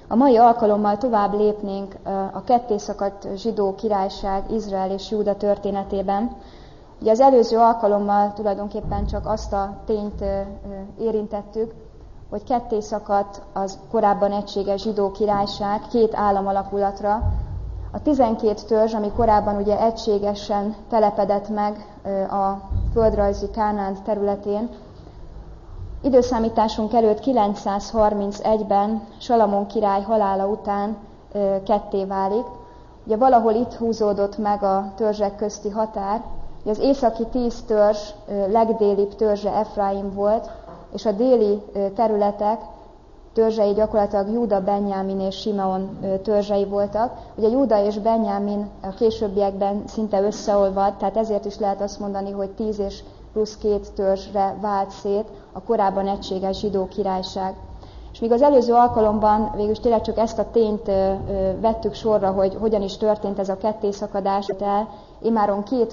A mai alkalommal tovább lépnénk a kettészakadt zsidó királyság, Izrael és Júda történetében. Ugye az előző alkalommal tulajdonképpen csak azt a tényt érintettük, hogy kettészakadt az korábban egységes zsidó királyság két államalapulatra. A 12 törzs, ami korábban ugye egységesen telepedett meg a földrajzi Kánaán területén, időszámításunk előtt 931-ben Salamon király halála után ketté válik. Ugye valahol itt húzódott meg a törzsek közti határ. Ugye az északi 10 törzs legdélibb törzse Efraim volt, és a déli területek törzsei gyakorlatilag Júda, Benjámin és Simeon törzsei voltak. Ugye Júda és Benjámin a későbbiekben szinte összeolvadt, tehát ezért is lehet azt mondani, hogy 10 és plusz 2 törzsre vált szét a korábban egységes zsidó királyság. És míg az előző alkalomban végülis tényleg csak ezt a tényt vettük sorra, hogy hogyan is történt ez a kettészakadás, immáron 2